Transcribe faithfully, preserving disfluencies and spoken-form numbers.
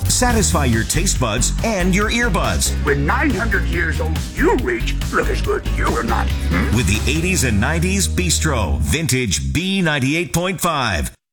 Satisfy your taste buds and your earbuds. When nine hundred years old you reach, look as good you are not. Hmm? With the eighties and nineties Bistro Vintage B ninety-eight point five.